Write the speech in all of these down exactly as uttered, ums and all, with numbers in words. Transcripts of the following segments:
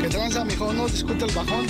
¿Qué tranza, mijo? ¿No discute el bajón?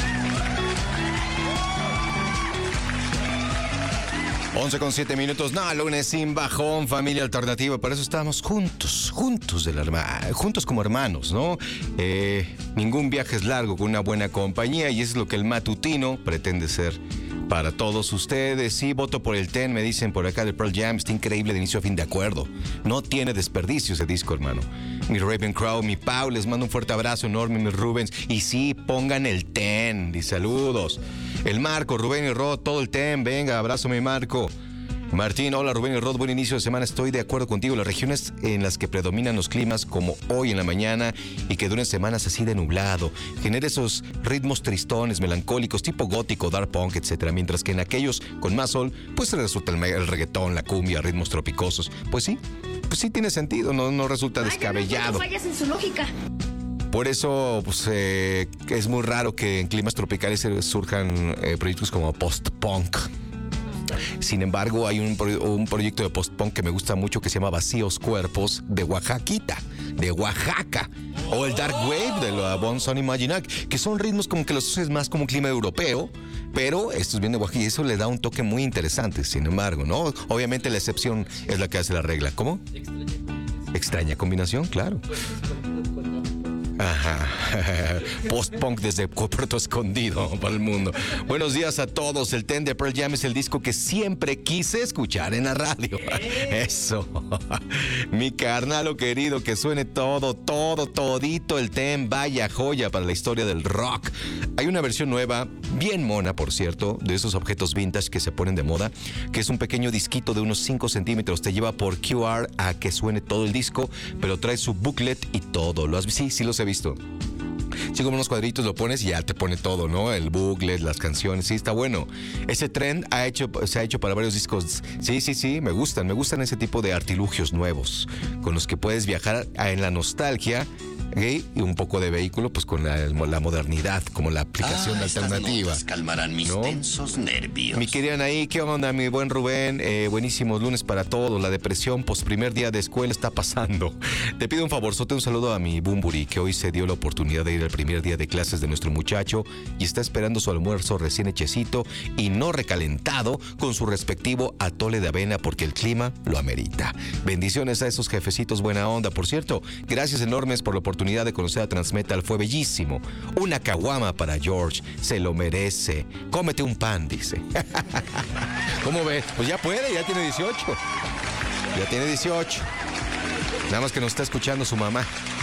once con siete minutos, no, lunes sin bajón, familia alternativa, por eso estamos juntos, juntos, de la herma- juntos como hermanos, ¿no? Eh, ningún viaje es largo con una buena compañía y eso es lo que el matutino pretende ser para todos ustedes. Sí, voto por el Ten, me dicen por acá de Pearl Jam, está increíble de inicio a fin, de acuerdo. No tiene desperdicio ese disco, hermano. Mi Raven Crow, mi Pau, les mando un fuerte abrazo enorme, mis Rubens. Y sí, pongan el Ten, y saludos. El Marco, Rubén y Rod, todo el Ten, venga, abrazo mi Marco. Martín, hola Rubén y Rod, buen inicio de semana, estoy de acuerdo contigo. Las regiones en las que predominan los climas como hoy en la mañana y que duren semanas así de nublado, genera esos ritmos tristones, melancólicos, tipo gótico, dark punk, etcétera. Mientras que en aquellos con más sol, pues resulta el, el reggaetón, la cumbia, ritmos tropicosos. Pues sí, pues sí tiene sentido, no, no resulta descabellado. No fallas en su lógica. Por eso pues, eh, es muy raro que en climas tropicales surjan eh, proyectos como post-punk. Sin embargo, hay un, un proyecto de post-punk que me gusta mucho que se llama Vacíos Cuerpos de Oaxaquita, de Oaxaca. O el Dark Wave de la Bon Son Imaginac, que son ritmos como que los uses más como un clima europeo, pero estos vienen de Oaxaca y eso le da un toque muy interesante, sin embargo, ¿no? Obviamente la excepción es la que hace la regla. ¿Cómo? Extraña combinación, claro. Ajá. Post-punk desde Puerto Escondido para el mundo. Buenos días a todos. El Ten de Pearl Jam es el disco que siempre quise escuchar en la radio. Eso. Mi carnalo querido, que suene todo, todo, todito el Ten. Vaya joya para la historia del rock. Hay una versión nueva, bien mona, por cierto, de esos objetos vintage que se ponen de moda, que es un pequeño disquito de unos cinco centímetros. Te lleva por Q R a que suene todo el disco, pero trae su booklet y todo. ¿Lo has visto? Sí, sí los he visto. Sí, como unos cuadritos lo pones y ya te pone todo, ¿no? El booklet, las canciones, sí, está bueno. Ese trend ha hecho, se ha hecho para varios discos. Sí, sí, sí, me gustan, me gustan ese tipo de artilugios nuevos con los que puedes viajar en la nostalgia, ¿okay? Y un poco de vehículo, pues con la, la modernidad, como la aplicación ah, alternativa. Estas calmarán mis ¿no? tensos nervios. Mi querida Anaí, ¿qué onda, mi buen Rubén? Eh, buenísimos lunes para todos. La depresión post primer día de escuela está pasando. Te pido un favorzote, un saludo a mi Bumburi, que hoy se dio la oportunidad de ir al primer día de clases de nuestro muchacho y está esperando su almuerzo recién hechecito y no recalentado con su respectivo atole de avena porque el clima lo amerita. Bendiciones a esos jefecitos buena onda. Por cierto, gracias enormes por la oportunidad de conocer a Transmetal, fue bellísimo. Una caguama para George, se lo merece. Cómete un pan, dice. ¿Cómo ves? Pues ya puede, ya tiene dieciocho. Ya tiene dieciocho. Nada más que nos está escuchando su mamá.